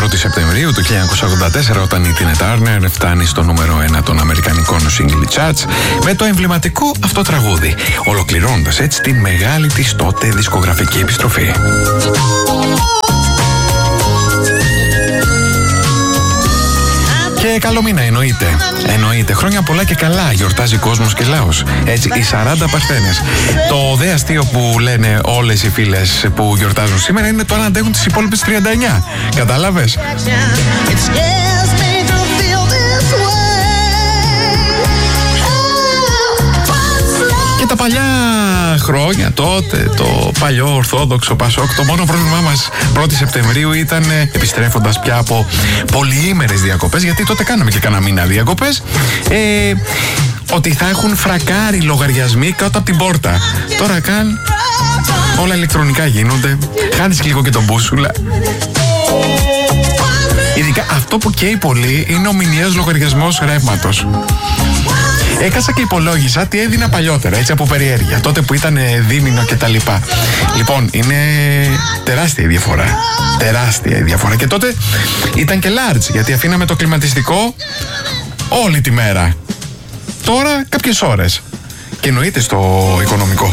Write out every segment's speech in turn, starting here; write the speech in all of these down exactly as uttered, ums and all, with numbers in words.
πρώτη Σεπτεμβρίου του χίλια εννιακόσια ογδόντα τέσσερα, όταν η Τίνα Τάρνερ φτάνει στο νούμερο ένα των αμερικανικών single charts με το εμβληματικό αυτό τραγούδι, ολοκληρώνοντας έτσι την μεγάλη της τότε δισκογραφική επιστροφή. Και καλό μήνα, εννοείται. Εννοείται. Χρόνια πολλά και καλά. Γιορτάζει κόσμος και λαός. Έτσι, οι σαράντα Παρθένες. Το δε αστείο που λένε όλες οι φίλες που γιορτάζουν σήμερα είναι το αν αντέχουν τις υπόλοιπες τριάντα εννιά. Κατάλαβες? Και τα παλιά χρόνια τότε, το παλιό ορθόδοξο Πασόκ, το μόνο πρόβλημά μας πρώτη Σεπτεμβρίου ήταν, επιστρέφοντας πια από πολυήμερες διακοπές, γιατί τότε κάναμε και κανένα μήνα διακοπές, ε, ότι θα έχουν φρακάρει λογαριασμοί κάτω από την πόρτα. Τώρα καν όλα ηλεκτρονικά γίνονται, χάνεις λίγο και τον μπούσουλα. Ειδικά αυτό που καίει πολύ είναι ο μηνιαίος λογαριασμός ρεύματος. Έκασα και υπολόγισα τι έδινα παλιότερα, έτσι από περιέργεια, τότε που ήταν δίμηνο και τα λοιπά. Λοιπόν, είναι τεράστια η διαφορά. Τεράστια η διαφορά. Και τότε ήταν και large, γιατί αφήναμε το κλιματιστικό όλη τη μέρα. Τώρα κάποιες ώρες. Και εννοείται στο οικονομικό.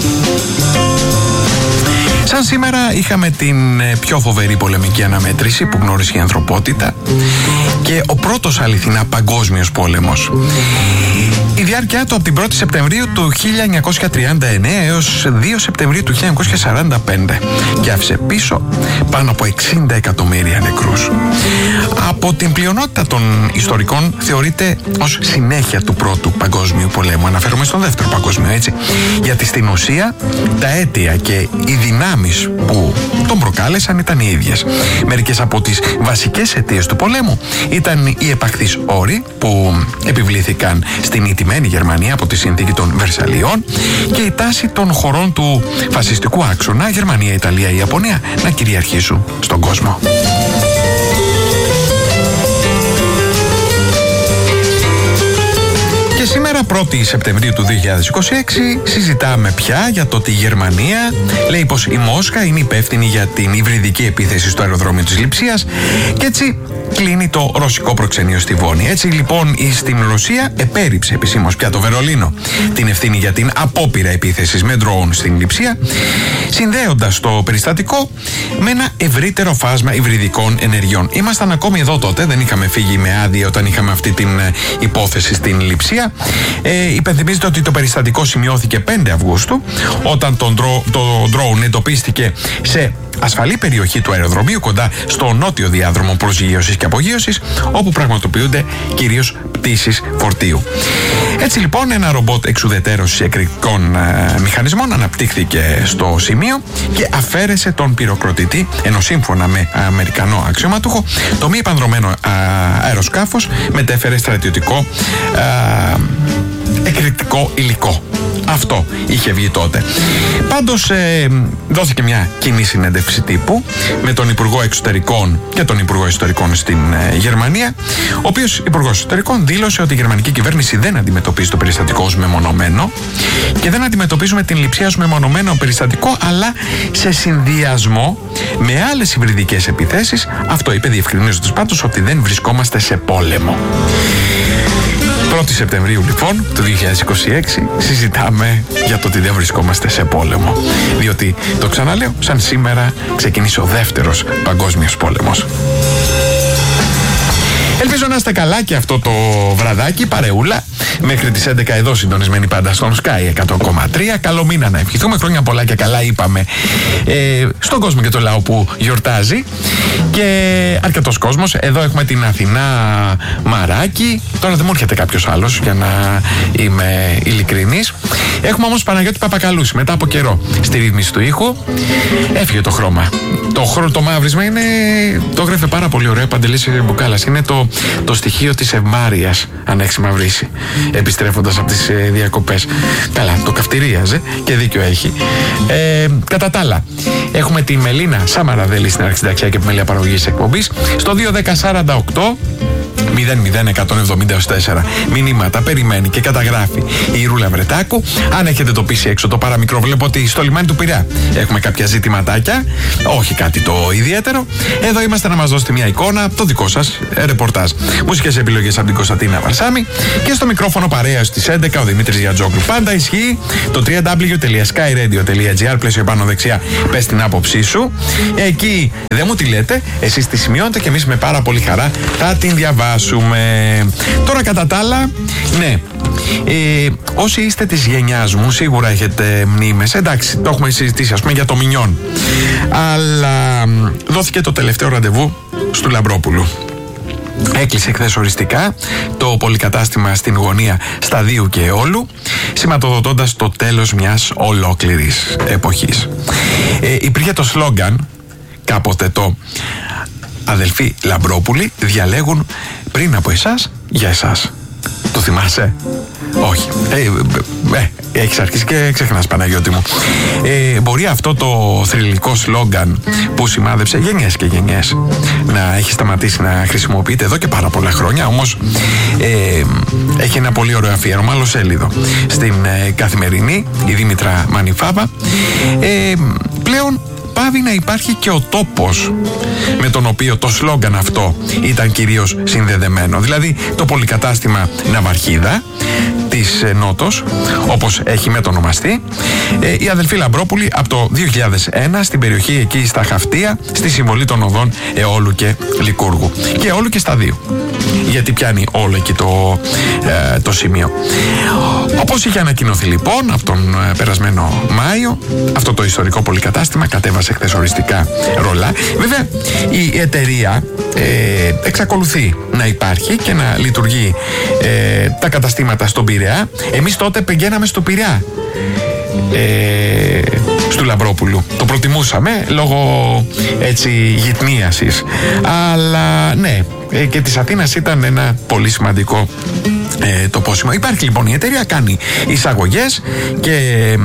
Σαν σήμερα είχαμε την πιο φοβερή πολεμική αναμέτρηση που γνώρισε η ανθρωπότητα και ο πρώτος αληθινά παγκόσμιος πόλεμος. Η διάρκεια του από την πρώτη Σεπτεμβρίου του χίλια εννιακόσια τριάντα εννέα έως δύο Σεπτεμβρίου του χίλια εννιακόσια σαράντα πέντε και άφησε πίσω πάνω από εξήντα εκατομμύρια νεκρούς. Από την πλειονότητα των ιστορικών θεωρείται ως συνέχεια του πρώτου παγκόσμιου πολέμου. Αναφέρομαι στον δεύτερο παγκόσμιο, έτσι. Γιατί στην ουσία τα αίτια και οι δυνάμεις που τον προκάλεσαν ήταν οι ίδιες. Μερικές από τις βασικές αιτίες του πολέμου ήταν οι επαχθείς όροι που επιβλήθηκαν στην ηττημένη Γερμανία από τη συνθήκη των Βερσαλιών και η τάση των χωρών του φασιστικού άξονα, Γερμανία, Ιταλία, Ιαπωνία, να κυριαρχήσουν στον κόσμο. Και σήμερα πρώτη Σεπτεμβρίου του δύο χιλιάδες είκοσι έξι συζητάμε πια για το ότι η Γερμανία λέει πως η Μόσχα είναι υπεύθυνη για την υβριδική επίθεση στο αεροδρόμιο της Λειψίας και έτσι κλείνει το ρωσικό προξενείο στη Βόνη. Έτσι λοιπόν στην Ρωσία επέριψε επισήμως πια το Βερολίνο την ευθύνη για την απόπειρα επίθεσης με ντρόουν στην Λειψία, συνδέοντας το περιστατικό με ένα ευρύτερο φάσμα υβριδικών ενεργειών. Ήμασταν ακόμη εδώ τότε, δεν είχαμε φύγει με άδεια όταν είχαμε αυτή την υπόθεση στην Λειψία. Ε, υπενθυμίζεται ότι το περιστατικό σημειώθηκε πέντε Αυγούστου, όταν το ντρόουν εντοπίστηκε σε ασφαλή περιοχή του αεροδρομίου κοντά στο νότιο διάδρομο προσγείωσης και απογείωσης, όπου πραγματοποιούνται κυρίως πτήσεις φορτίου. Έτσι λοιπόν ένα ρομπότ εξουδετέρωσης εκρηκτικών ε, μηχανισμών αναπτύχθηκε στο σημείο και αφαίρεσε τον πυροκροτητή, ενώ σύμφωνα με Αμερικανό αξιωματούχο το μη επανδρωμένο αεροσκάφος μετέφερε στρατιωτικό ε, εκρηκτικό υλικό. Αυτό είχε βγει τότε. Πάντως ε, δόθηκε μια κοινή συνέντευξη τύπου με τον Υπουργό Εξωτερικών και τον Υπουργό Ιστορικών στην ε, Γερμανία, ο οποίος Υπουργός Εξωτερικών δήλωσε ότι η γερμανική κυβέρνηση δεν αντιμετωπίζει το περιστατικό ως μεμονωμένο και δεν αντιμετωπίζουμε την Λειψία ως μεμονωμένο περιστατικό, αλλά σε συνδυασμό με άλλες υβριδικές επιθέσεις. Αυτό είπε, διευκρινίζοντας πάντως ότι δεν βρισκόμαστε σε πόλεμο. πρώτη Σεπτεμβρίου λοιπόν του δύο χιλιάδες είκοσι έξι συζητάμε για το ότι δεν βρισκόμαστε σε πόλεμο, διότι το ξαναλέω, σαν σήμερα ξεκινήσει ο δεύτερος παγκόσμιος πόλεμος. Ελπίζω να είστε καλά και αυτό το βραδάκι, παρεούλα, μέχρι τις έντεκα εδώ συντονισμένοι πάντα στον Sky εκατό κόμμα τρία. Καλό μήνα να ευχηθούμε, χρόνια πολλά και καλά είπαμε ε, στον κόσμο και το λαό που γιορτάζει και αρκετός κόσμος. Εδώ έχουμε την Αθηνά Μαράκη, τώρα δεν μου έρχεται κάποιος άλλος για να είμαι ειλικρινής. Έχουμε όμως Παναγιώτη Παπακαλούση μετά από καιρό στη ρύθμιση του ήχου. Έφυγε το χρώμα. Το χρώμα, το μαύρισμα είναι, το έγραφε πάρα πολύ ωραίο Παντελής Μπουκάλας. Είναι το, το στοιχείο της ευμάρειας, αν έχει μαυρίσει, επιστρέφοντας από τις ε, διακοπές. Καλά, το καυτηρίαζε και δίκιο έχει. Ε, κατά τα άλλα, έχουμε τη Μελίνα Σαμαραδέλη στην αρχισυνταξιά και επιμέλεια παραγωγής εκπομπής στο δύο δέκα σαράντα οκτώ μηδέν μηδέν εκατόν εβδομήντα τέσσερα. Μηνύματα περιμένει και καταγράφει η Ρούλα Βρετάκου. Αν έχετε το πείσει έξω το παραμικρό, βλέπω ότι στο λιμάνι του Πειραιά έχουμε κάποια ζητηματάκια. Όχι κάτι το ιδιαίτερο. Εδώ είμαστε να μας δώσετε μια εικόνα, το δικό σας ρεπορτάζ. Μουσικές επιλογές από την Κωνσταντίνα Βαρσάμη. Και στο μικρόφωνο παρέα στις έντεκα ο Δημήτρης Γιατζόγλου. Πάντα ισχύει το double-u double-u double-u τελεία sky radio τελεία gr, πλαίσιο πάνω δεξιά, πες την άποψή σου. Εκεί δεν μου τη λέτε, εσείς τη σημειώνετε και εμείς με πάρα πολύ χαρά θα την διαβάσουμε. Τώρα κατά τα άλλα, ναι, ε, όσοι είστε της γενιάς μου σίγουρα έχετε μνήμες. Εντάξει, το έχουμε συζητήσει ας πούμε για το Μινιόν. Αλλά δόθηκε το τελευταίο ραντεβού στου Λαμπρόπουλου. Έκλεισε χθες οριστικά το πολυκατάστημα στην γωνία Σταδίου και Αιώλου, σηματοδοτώντας το τέλος μιας ολόκληρης εποχής. Ε, υπήρχε το σλόγγαν κάποτε, το «Αδελφοί Λαμπρόπουλοι διαλέγουν πριν από εσάς για εσάς». Το θυμάσαι? Όχι. Ε, ε, ε, έχεις αρχίσει και ξεχνάς, Παναγιώτη μου. Ε, μπορεί αυτό το θρυλικό σλόγγαν που σημάδεψε γενιές και γενιές να έχει σταματήσει να χρησιμοποιείται εδώ και πάρα πολλά χρόνια, όμως ε, έχει ένα πολύ ωραίο αφιέρωμα, αλλοσέλιδο, στην ε, Καθημερινή, η Δήμητρα Μανιφάβα. Ε, πλέον πάβει να υπάρχει και ο τόπος με τον οποίο το σλόγγαν αυτό ήταν κυρίως συνδεδεμένο. Δηλαδή το πολυκατάστημα Ναυαρχίδα της Νότος, όπως έχει μετονομαστεί, ε, οι αδελφοί Λαμπρόπουλοι από το δύο χιλιάδες ένα στην περιοχή εκεί στα Χαυτία, στη συμβολή των οδών Αιώλου και Λικούργου και Αιώλου και Σταδίου, γιατί πιάνει όλο εκεί το, ε, το σημείο. Όπως είχε ανακοινωθεί λοιπόν από τον ε, περασμένο Μάιο, αυτό το ιστορικό πολυκατάστημα κατέβασε χθες οριστικά ρολά. Βέβαια η εταιρεία ε, εξακολουθεί να υπάρχει και να λειτουργεί ε, τα καταστήματα στον Πειραιά. Εμείς τότε πηγαίναμε στο Πειραιά ε, στου Λαμπρόπουλου. Το προτιμούσαμε λόγω έτσι γυτνίασης. Αλλά ναι, ε, και της Αθήνας ήταν ένα πολύ σημαντικό ε, το πόσιμο. Υπάρχει λοιπόν η εταιρεία, κάνει εισαγωγές και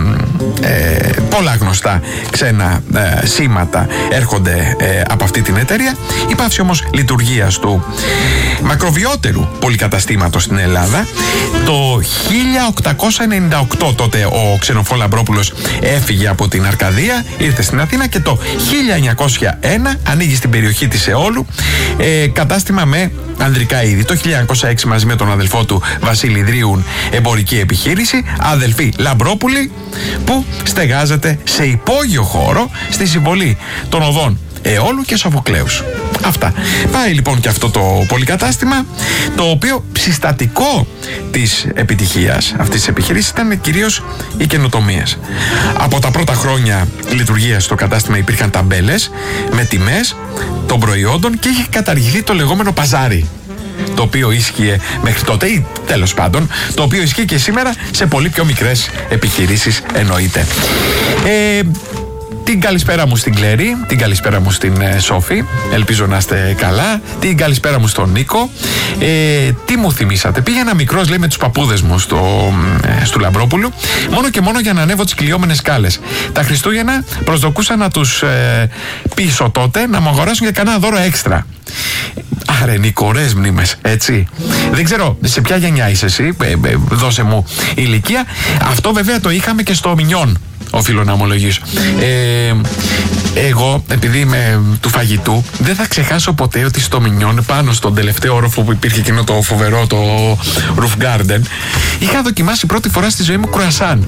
ε, πολλά γνωστά ξένα ε, σήματα έρχονται ε, από αυτή την εταιρεία. Η πάυση όμως λειτουργίας του μακροβιότερου πολυκαταστήματος στην Ελλάδα το χίλια οκτακόσια ενενήντα οκτώ, τότε ο Ξενοφών Λαμπρόπουλος έφυγε από την Αρκαδία, ήρθε στην Αθήνα και το χίλια εννιακόσια ένα ανοίγει στην περιοχή της Αιώλου ε, κατάστημα με ανδρικά είδη. Το χίλια εννιακόσια έξι μαζί με τον αδελφό του Βασίλη ιδρύουν εμπορική επιχείρηση, αδελφοί Λαμπρόπουλοι, που στεγάζεται σε υπόγειο χώρο στη συμβολή των οδών Αιώλου και Σοφοκλέους. Αυτά. Πάει λοιπόν και αυτό το πολυκατάστημα, το οποίο συστατικό της επιτυχίας αυτής της επιχειρήσης ήταν κυρίως οι καινοτομίες. Από τα πρώτα χρόνια λειτουργίας στο κατάστημα υπήρχαν ταμπέλες με τιμές των προϊόντων και είχε καταργηθεί το λεγόμενο παζάρι, το οποίο ίσχυε μέχρι τότε, ή τέλος πάντων το οποίο ισχύει και σήμερα σε πολύ πιο μικρές επιχειρήσεις, εννοείται. Ε, Την καλησπέρα μου στην Κλέρη, την καλησπέρα μου στην ε, Σόφη, ελπίζω να είστε καλά. Την καλησπέρα μου στον Νίκο. Ε, τι μου θυμήσατε? Πήγαινα μικρός, λέει, με τους παππούδες μου στο, ε, στο Λαμπρόπουλο, μόνο και μόνο για να ανέβω τις κλειόμενες σκάλες. Τα Χριστούγεννα προσδοκούσα να τους ε, πείσω τότε να μου αγοράσουν και κανένα δώρο έξτρα. Άρε Νίκο, ωραίες μνήμες, έτσι. Δεν ξέρω σε ποια γενιά είσαι εσύ, ε, ε, δώσε μου ηλικία. Αυτό βέβαια το είχαμε και στο Μινιόν, οφείλω να ομολογήσω. Ε, εγώ, επειδή είμαι του φαγητού, δεν θα ξεχάσω ποτέ ότι στο Μινιόν, πάνω στον τελευταίο όροφο που υπήρχε εκείνο το φοβερό, το Roof Garden, είχα δοκιμάσει πρώτη φορά στη ζωή μου κρουασάν.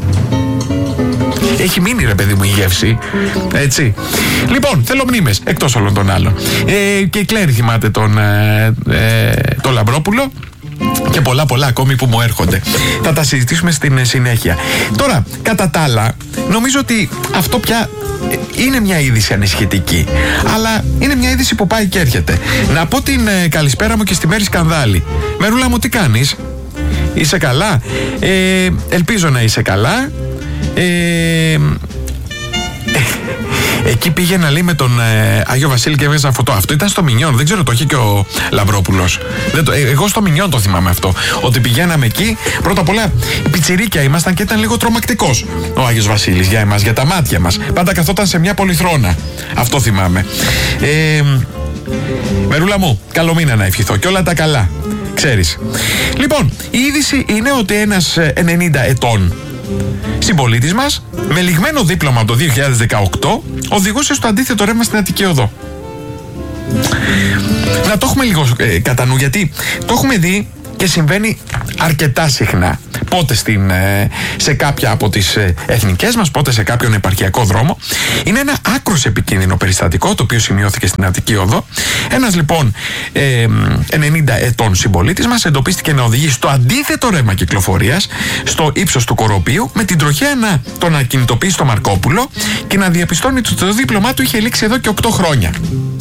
Έχει μείνει, ρε παιδί μου, η γεύση. Έτσι. Λοιπόν, θέλω μνήμες, εκτός όλων των άλλων. Ε, και η Κλέρη θυμάται τον, ε, ε, τον Λαμπρόπουλο. Και πολλά πολλά ακόμη που μου έρχονται. Θα τα συζητήσουμε στην συνέχεια. Τώρα, κατά τα άλλα, νομίζω ότι αυτό πια είναι μια είδηση ανησυχητική. Αλλά είναι μια είδηση που πάει και έρχεται. Να πω την ε, καλησπέρα μου και στη Μέρη Σκανδάλη. Μερούλα μου, τι κάνεις? Είσαι καλά? Ε, ελπίζω να είσαι καλά. Ε, Εκεί πήγαινα, λέει, με τον ε, Άγιο Βασίλη και έβγαζα φωτό. Αυτό ήταν στο Μινιόν, δεν ξέρω, το είχε και ο Λαμπρόπουλος. Δεν το, ε, εγώ στο Μινιόν το θυμάμαι αυτό. Ότι πηγαίναμε εκεί, πρώτα απ' όλα πιτσιρίκια ήμασταν και ήταν λίγο τρομακτικός ο Άγιος Βασίλης για εμάς, για τα μάτια μας. Πάντα καθόταν σε μια πολυθρόνα. Αυτό θυμάμαι. Ε, Μερούλα μου, καλό μήνα να ευχηθώ και όλα τα καλά. ξέρεις. Λοιπόν, η είδηση είναι ότι ένας ενενήντα ετών συμπολίτης μας, με λιγμένο δίπλωμα από το δύο χιλιάδες δεκαοκτώ, οδηγούσε στο αντίθετο ρεύμα στην Αττική Οδό. Να το έχουμε λίγο ε, κατά νου, γιατί το έχουμε δει και συμβαίνει αρκετά συχνά. Πότε στην, ε, σε κάποια από τις ε, εθνικές μας, πότε σε κάποιον επαρχιακό δρόμο. Είναι ένα άκρος επικίνδυνο περιστατικό, το οποίο σημειώθηκε στην Αττική Οδό. Ένας λοιπόν ε, ενενήντα ετών συμπολίτης μας εντοπίστηκε να οδηγεί στο αντίθετο ρεύμα κυκλοφορίας, στο ύψος του Κοροπίου, με την τροχέα να τον ακινητοποιεί στο Μαρκόπουλο και να διαπιστώνει ότι το δίπλωμά του είχε λήξει εδώ και οκτώ χρόνια.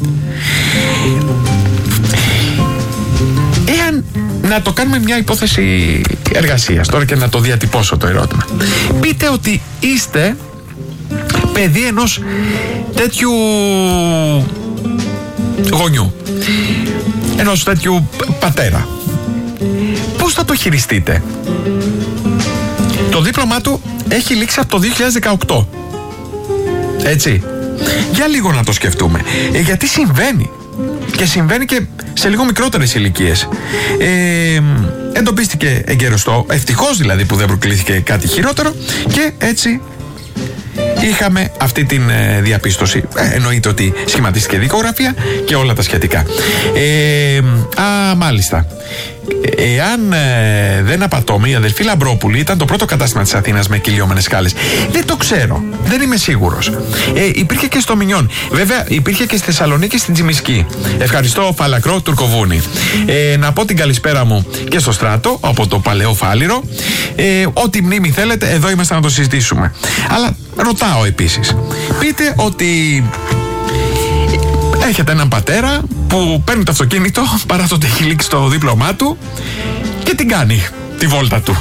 Εάν να το κάνουμε μια υπόθεση εργασίας τώρα και να το διατυπώσω το ερώτημα. Πείτε ότι είστε παιδί ενός τέτοιου γονιού, ενός τέτοιου πατέρα. Πώς θα το χειριστείτε? Το δίπλωμά του έχει λήξει από το δύο χιλιάδες δεκαοκτώ. Έτσι. Για λίγο να το σκεφτούμε. Ε, γιατί συμβαίνει. Και συμβαίνει και σε λίγο μικρότερες ηλικίες. Ε, εντοπίστηκε εγκαίρωστο, ευτυχώς δηλαδή που δεν προκλήθηκε κάτι χειρότερο, και έτσι είχαμε αυτή την ε, διαπίστωση. Ε, εννοείται ότι σχηματίστηκε δικογραφία και όλα τα σχετικά. Ε, α, μάλιστα. Εάν ε, δεν απατώμε, η αδερφή Λαμπρόπουλη ήταν το πρώτο κατάστημα της Αθήνας με κυλιόμενες σκάλες. Δεν το ξέρω. Δεν είμαι σίγουρος. Ε, υπήρχε και στο Μινιόν. Βέβαια, υπήρχε και στη Θεσσαλονίκη, στην Τσιμισκή. Ευχαριστώ, Φαλακρό, Τουρκοβούνι. Ε, να πω την καλησπέρα μου και στο Στράτο, από το Παλαιό Φάληρο. Ε, ό,τι μνήμη θέλετε, εδώ είμαστε να το συζητήσουμε. Αλλά ρωτάω επίσης. Πείτε ότι έχετε έναν πατέρα που παίρνει το αυτοκίνητο παρά το ότι έχει λήξει το δίπλωμά του και την κάνει τη βόλτα του.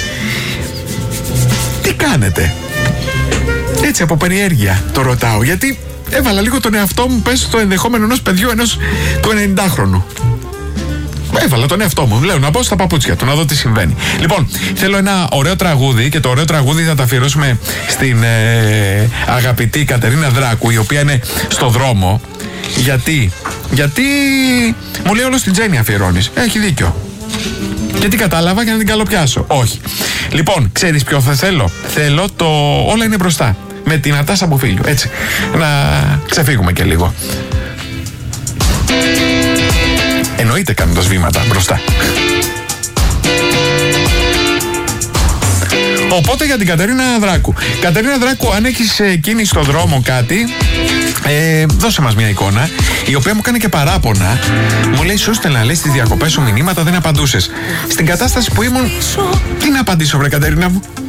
Τι κάνετε? Έτσι από περιέργεια το ρωτάω, γιατί έβαλα λίγο τον εαυτό μου πες στο ενδεχόμενο ενός παιδιού ενός του ενενηντάχρονου. Έβαλα τον εαυτό μου, λέω να μπω στα παπούτσια του, να δω τι συμβαίνει. Λοιπόν, θέλω ένα ωραίο τραγούδι, και το ωραίο τραγούδι θα τα αφιερώσουμε στην ε, αγαπητή Κατερίνα Δράκου, η οποία είναι στο δρόμο. Γιατί, γιατί μου λέει όλο στην Τζέννη αφιερώνεις. Έχει δίκιο. Και τι κατάλαβα για να την καλοπιάσω? Όχι. Λοιπόν, ξέρεις ποιο θα θέλω? Θέλω το Όλα είναι μπροστά, με την Νατάσα Μπουφίλιου. Έτσι, να ξεφύγουμε και λίγο. Εννοείται κάνοντας βήματα μπροστά. Οπότε για την Κατερίνα Δράκου. Κατερίνα Δράκου, αν έχεις κίνηση στον δρόμο κάτι, ε, δώσε μας μια εικόνα, η οποία μου κάνει και παράπονα. Μου λέει, σου στέλνα, λέει, στις διακοπές σου μηνύματα, δεν απαντούσες. Στην κατάσταση που ήμουν, τι να απαντήσω, βρε Κατερίνα μου?